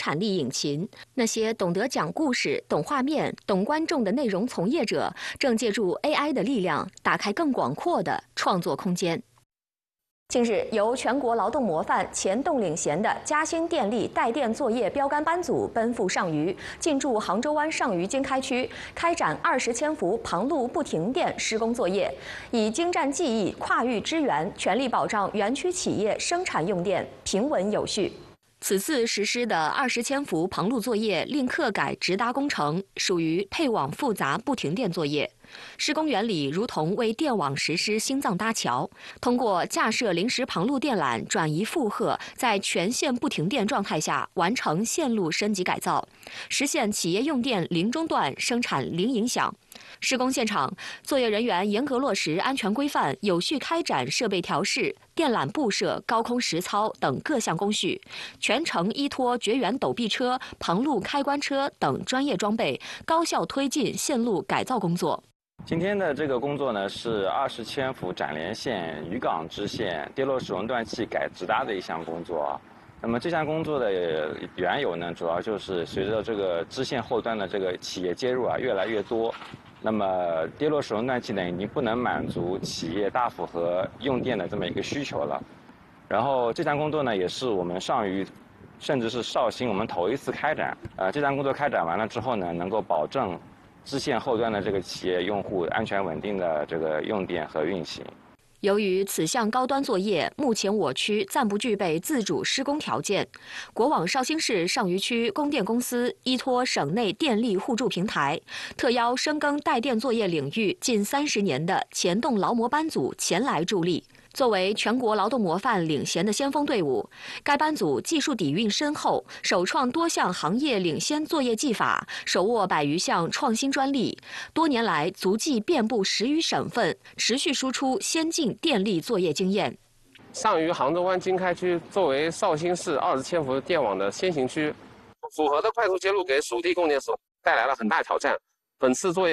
产力引擎。那些懂得讲故事、懂画面、懂观众的内容从业者，正借助 AI 的力量，打开更广阔的创作空间。近日，由全国劳动模范钱栋领衔的嘉兴电力带电作业标杆班组奔赴上虞，进驻杭州湾上虞经开区，开展20千伏旁路不停电施工作业，以精湛技艺跨域支援，全力保障园区企业生产用电平稳有序。此次实施的20千伏旁路作业另课改直达工程，属于配网复杂不停电作业。施工原理如同为电网实施心脏搭桥，通过架设临时旁路电缆转移负荷，在全线不停电状态下完成线路升级改造，实现企业用电零中断、生产零影响。施工现场，作业人员严格落实安全规范，有序开展设备调试、电缆布设、高空实操等各项工序，全程依托绝缘陡壁车、旁路开关车等专业装备，高效推进线路改造工作。 今天的这个工作呢，是20千伏展联线渔港支线跌落使用断器改直达的一项工作。那么这项工作的缘由呢，主要就是随着这个支线后端的这个企业接入越来越多，那么跌落使用断器呢，已经不能满足企业大负荷用电的这么一个需求了。然后这项工作呢，也是我们上虞甚至是绍兴我们头一次开展。这项工作开展完了之后呢，能够保证支线后端的这个企业用户安全稳定的这个用电和运行。 由于此项高端作业目前我区暂不具备自主施工条件，国网绍兴市上虞区供电公司依托省内电力互助平台，特邀深耕带电作业领域近30年的钱栋劳模班组前来助力。作为全国劳动模范领衔的先锋队伍，该班组技术底蕴深厚，首创多项行业领先作业技法，手握100余项创新专利，多年来足迹遍布10余省份，持续输出先进电力作业经验。 上虞杭州湾经开区作为绍兴市20千伏电网的先行区，符合的快速接入给属地供电所带来了很大挑战。本次作业